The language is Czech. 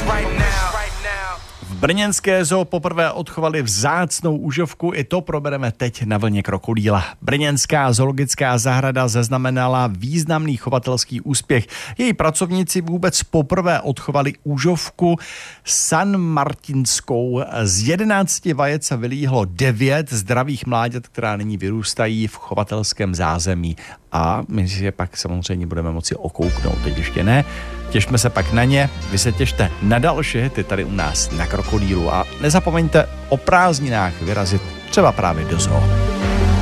V brněnské zoo poprvé odchovali vzácnou užovku, i to probereme teď na vlně Krokodýla. Brněnská zoologická zahrada zaznamenala významný chovatelský úspěch. Její pracovníci vůbec poprvé odchovali užovku sanmartinskou. Z 11 vajec se vylíhlo 9 zdravých mláďat, která nyní vyrůstají v chovatelském zázemí. A my si je pak samozřejmě budeme moci okouknout, teď ještě ne. Těšme se pak na ně, vy se těšte na další hity tady u nás na Krokodýlu a nezapomeňte o prázdninách vyrazit třeba právě do zoo.